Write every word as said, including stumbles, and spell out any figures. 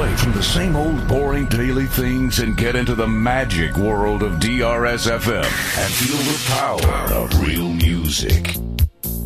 away from the same old boring daily things and get into the magic world of D R S F M and feel the power of real music.